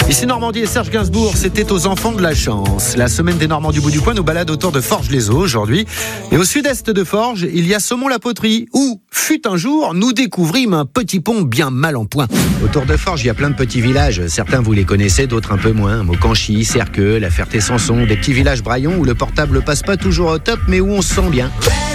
Ici Normandie et Serge Gainsbourg, c'était aux enfants de la chance. La semaine des Normands du bout du coin nous balade autour de Forges-les-Eaux aujourd'hui. Et au sud-est de Forges, il y a Saumont-la-Poterie, où, fut un jour, nous découvrîmes un petit pont bien mal en point. Autour de Forges, il y a plein de petits villages. Certains vous les connaissez, d'autres un peu moins. Maucanchy, Cerqueux, La Ferté-Sanson, des petits villages braillons où le portable passe pas toujours au top, mais où on se sent bien.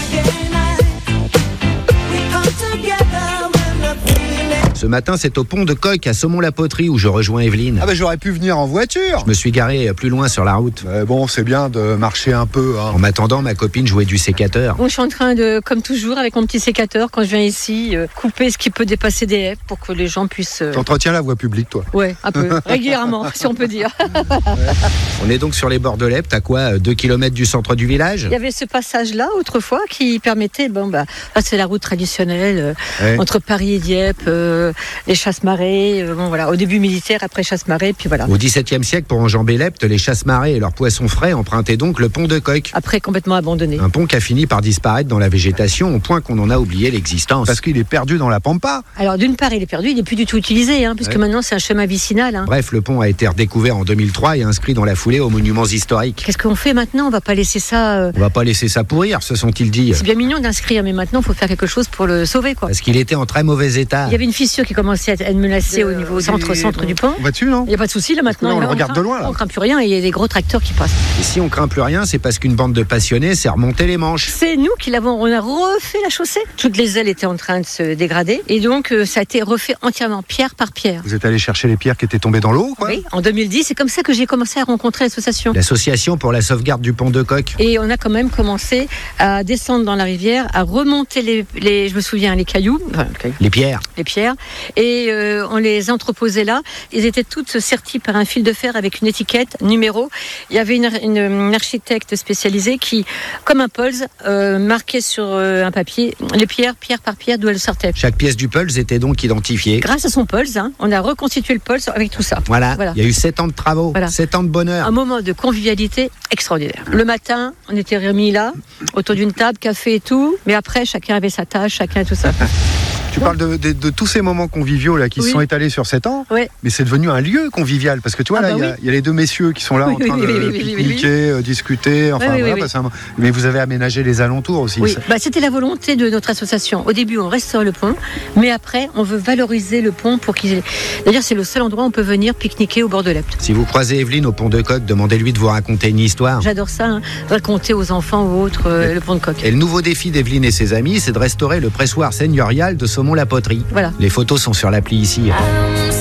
Ce matin, c'est au pont de Coq à Saumont-la-Poterie où je rejoins Evelyne. Ah bah j'aurais pu venir en voiture. Je me suis garé plus loin sur la route. Bon, c'est bien de marcher un peu. En m'attendant, ma copine jouait du sécateur. Bon, je suis en train de, comme toujours, avec mon petit sécateur, quand je viens ici, couper ce qui peut dépasser des haies pour que les gens puissent... T'entretiens la voie publique, toi? Ouais, un peu. Régulièrement, si on peut dire. On est donc sur les bords de l'Epte, à quoi 2 km du centre du village? Il y avait ce passage-là, autrefois, qui permettait... c'est la route traditionnelle, entre Paris et Dieppe, les chasse-marées, au début militaire, après chasse-marée, puis voilà. Au XVIIe siècle, pour enjamber l'Epte, les chasse-marées et leurs poissons frais empruntaient donc le pont de Coq. Après, complètement abandonné. Un pont qui a fini par disparaître dans la végétation, au point qu'on en a oublié l'existence. Parce qu'il est perdu dans la pampa. Alors, d'une part, il est perdu, il n'est plus du tout utilisé, puisque maintenant, c'est un chemin vicinal. Bref, le pont a été redécouvert en 2003 et inscrit dans la foulée aux monuments historiques. Qu'est-ce qu'on fait maintenant? On va pas laisser ça... On va pas laisser ça pourrir, se sont-ils dit. C'est bien mignon d'inscrire, mais maintenant, il faut faire quelque chose pour le sauver, quoi. Parce qu'il était en très mauvais état. Il y avait une fissure qui commençait à être menacée au niveau centre du pont. On va dessus, non? Il n'y a pas de souci, là, maintenant. On le regarde de loin, là. On craint plus rien et il y a des gros tracteurs qui passent. Et si on craint plus rien, c'est parce qu'une bande de passionnés s'est remonté les manches. C'est nous qui l'avons, on a refait la chaussée. Toutes les ailes étaient en train de se dégrader et donc ça a été refait entièrement, pierre par pierre. Vous êtes allé chercher les pierres qui étaient tombées dans l'eau, quoi? Oui, en 2010, c'est comme ça que j'ai commencé à rencontrer l'association. L'association pour la sauvegarde du pont de Coq. Et on a quand même commencé à descendre dans la rivière, à remonter je me souviens, les cailloux. Les pierres. Les pierres. Et on les entreposait là. Ils étaient toutes serties par un fil de fer avec une étiquette, numéro. Il y avait une architecte spécialisée qui, comme un pulse, marquait sur un papier les pierres, pierre par pierre, d'où elles sortaient. Chaque pièce du pulse était donc identifiée. Grâce à son pulse, on a reconstitué le pulse avec tout ça. Voilà. Il y a eu 7 ans de travaux, 7 ans de bonheur. Un moment de convivialité extraordinaire. Le matin, on était remis là, autour d'une table, café et tout. Mais après, chacun avait sa tâche, chacun tout ça. Tu parles de tous ces moments conviviaux là qui se sont étalés sur 7 ans, mais c'est devenu un lieu convivial parce que tu vois il y a les deux messieurs qui sont là en train de pique-niquer, discuter, mais vous avez aménagé les alentours aussi. Oui, c'était la volonté de notre association. Au début, on reste sur le pont, mais après, on veut valoriser le pont pour qu'il. D'ailleurs, c'est le seul endroit où on peut venir pique-niquer au bord de l'Epte. Si vous croisez Evelyne au pont de Coq, demandez-lui de vous raconter une histoire. J'adore ça, raconter aux enfants ou autres le pont de Coq. Et le nouveau défi d'Evelyne et ses amis, c'est de restaurer le pressoir seigneurial de Saumont-la-Poterie. Voilà. Les photos sont sur l'appli ici.